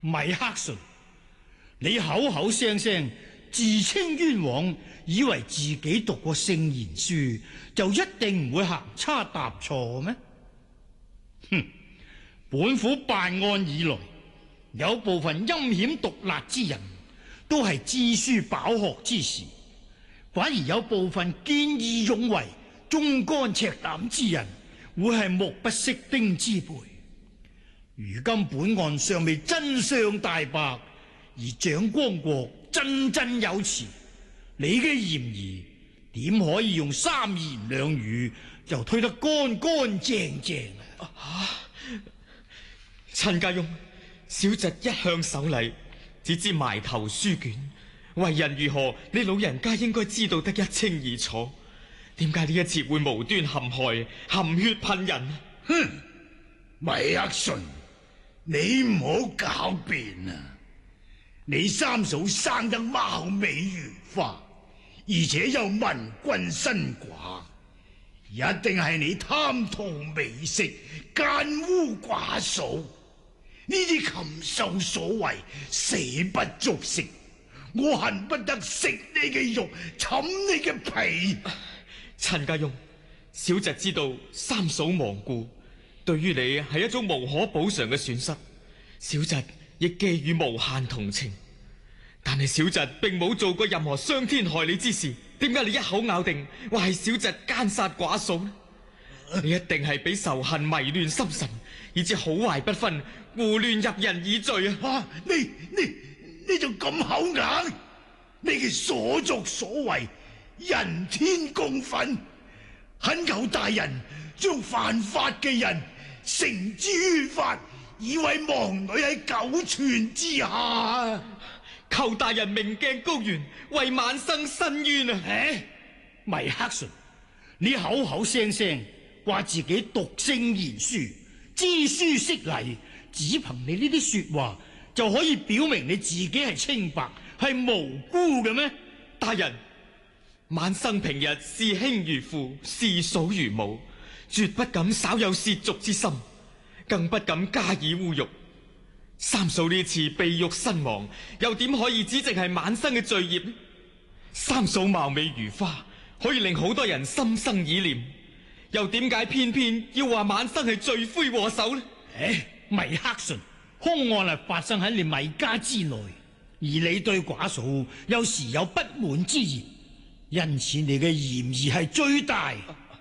米克遜，你口口聲聲自稱冤枉，以為自己讀過聖賢書就一定唔會行差踏錯咩？哼！本府辦案以來，有部分陰險毒辣之人都係知書飽學之士，反而有部分見義勇為、忠肝赤膽之人會係目不識丁之輩。如今本案尚未真相大白，而蔣光國真有詞，你嘅嫌疑點可以用三言兩語就推得乾淨啊？ 陳家翁，小侄一向守禮，只知埋頭書卷，為人如何，你老人家應該知道得一清二楚。點解呢一次會無端陷害、含血噴人？ 哼！米克遜，你唔好狡辯啊！你三嫂生得貌美如花，而且又文君身寡，一定係你貪圖美色，奸污寡嫂。呢啲禽獸所為，死不足惜。我恨不得食你嘅肉，冚你嘅皮。 陳家翁，小侄知道三嫂亡故，對於你係一種無可補償嘅損失，小侄亦寄予無限同情。但係小侄並冇做過任何傷天害理之事，點解你一口咬定話係小侄奸殺寡嫂呢？你一定係俾仇恨迷亂心神，以致好壞不分，胡亂入人以罪啊！ 你就咁口硬？你嘅所作所為，人天公憤，懇求大人將犯法嘅人繩之於法，以慰亡女喺九泉之下。 求大人明鏡高懸，為晚生申冤啊！ 米克遜，你口口聲聲話自己讀聖賢書，知書識禮，只憑你呢啲說話就可以表明你自己係清白，係無辜嘅咩？ 大人，晚生平日視兄如父，視嫂如母，絕不敢稍有褻瀆之心，更不敢加以侮辱。三嫂呢次被辱身亡，又點可以只淨係晚生嘅罪孽呢？三嫂貌美如花，可以令好多人心生依念，又點解偏偏要話晚生係罪魁禍首呢？ 米克遜，凶案係發生喺你米家之內，而你對寡嫂有時有不滿之言，因此你嘅嫌疑係最大。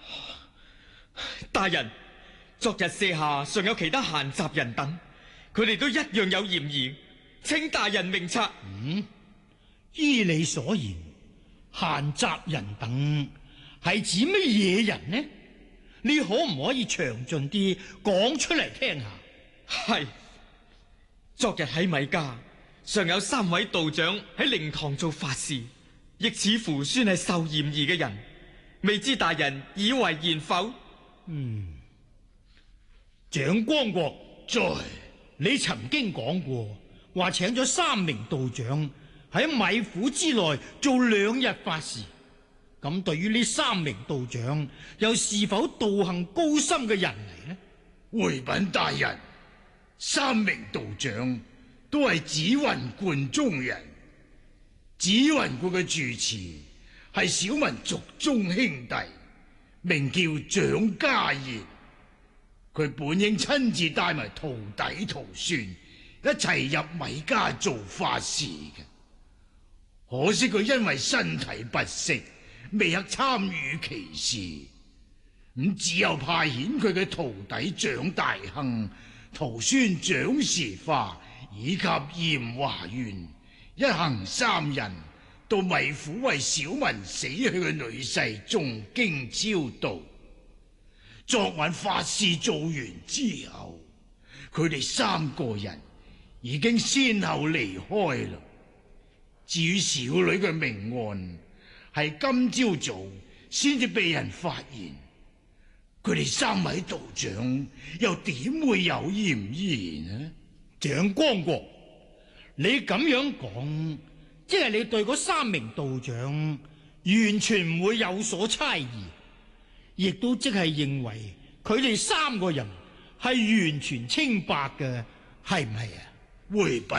大人，昨日舍下尚有其他閒雜人等，佢哋都一樣有嫌疑，請大人明察。 依你所言，閒雜人等係指乜嘢人呢？你可唔可以詳盡啲講出嚟聽下？ 係，昨日喺米家尚有3位道長喺靈堂做法事，亦似乎算係受嫌疑嘅人，未知大人以為然否？ 蔣光國在，你曾經講過，話請咗3名道長喺米府之內做2日法事。咁對於呢3名道長，又是否道行高深嘅人嚟呢？ 回稟大人，3名道長都係紫雲觀中人。紫雲觀嘅住持係小民族中兄弟，名叫蔣家賢。佢本應親自帶埋徒弟徒孫一齊入米家做法事嘅，可惜佢因為身體不適，未肯參與其事。咁只有派遣佢嘅徒弟蔣大亨、徒孫蔣時化以及嚴華元一行3人到米府為小民死去嘅女婿誦經超度。昨晚法事做完之後，佢哋3個人已經先後離開啦。至於小女嘅命案，係今朝早先至被人發現。佢哋3位道長又點會有嫌疑呢？ 蔣光國，你咁樣講，即係你對嗰3名道長完全唔會有所猜疑，亦都即係認為佢哋3個人係完全清白嘅，係唔係啊？ 回稟